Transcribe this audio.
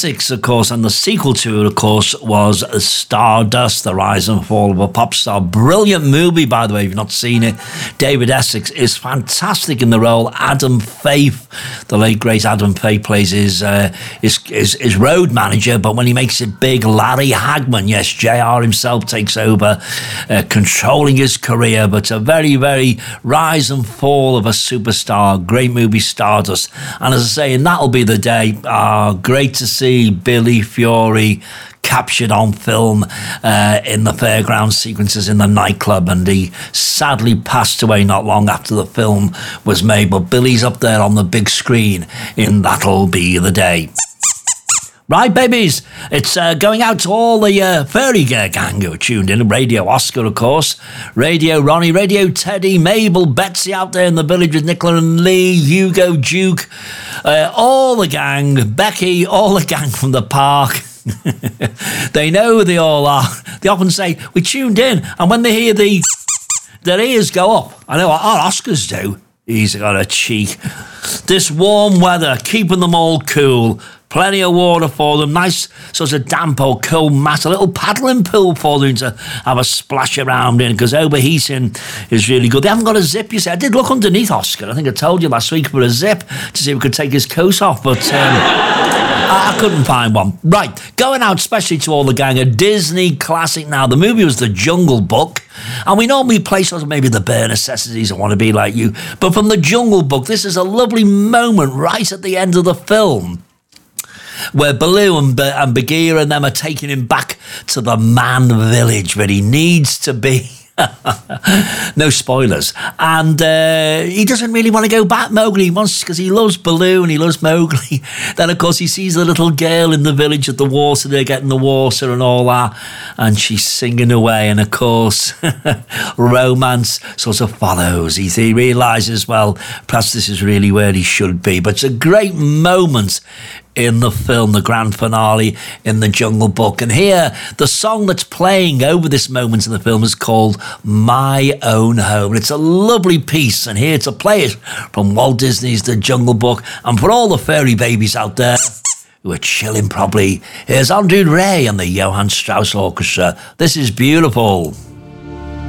Essex, of course, and the sequel to it, of course, was Stardust, The Rise and Fall of a Pop Star. Brilliant movie, by the way, if you've not seen it. David Essex is fantastic in the role. Adam Faith, the late great Adam Faith, plays his road manager, but when he makes it big, Larry Hagman, yes, JR himself takes over, controlling his career, but a very, very rise and fall of a superstar. Great movie, Stardust. And as I say, and that'll be the day. Great to see Billy Fury captured on film in the fairground sequences in the nightclub, and he sadly passed away not long after the film was made, but Billy's up there on the big screen in That'll Be the Day. Right, babies, it's going out to all the fairy gang who are tuned in. Radio Oscar, of course. Radio Ronnie, Radio Teddy, Mabel, Betsy out there in the village with Nicola and Lee, Hugo, Duke, all the gang, Becky, all the gang from the park. They know who they all are. They often say, we tuned in, and when they hear their ears go up. I know what our Oscars do. He's got a cheek. This warm weather, keeping them all cool. Plenty of water for them, nice sort of damp or cool mat, a little paddling pool for them to have a splash around in, because overheating is really good. They haven't got a zip, you see. I did look underneath Oscar, I think I told you last week, for a zip to see if we could take his coat off, but I couldn't find one. Right, going out especially to all the gang, a Disney classic now. The movie was The Jungle Book, and we normally play sort of maybe the bare necessities, I Want to Be Like You, but from The Jungle Book, this is a lovely moment right at the end of the film, where Baloo and Bagheera and them are taking him back to the man village where he needs to be. No spoilers. And he doesn't really want to go back, Mowgli. He wants, because he loves Baloo and he loves Mowgli. Then, of course, he sees the little girl in the village at the water. They're getting the water and all that. And she's singing away. And, of course, romance sort of follows. He realises, well, perhaps this is really where he should be. But it's a great moment in the film, the grand finale in The Jungle Book. And here, the song that's playing over this moment in the film is called My Own Home. It's a lovely piece, and here to play it from Walt Disney's The Jungle Book, and for all the fairy babies out there who are chilling probably, here's Andrew Ray and the Johann Strauss Orchestra. This is beautiful.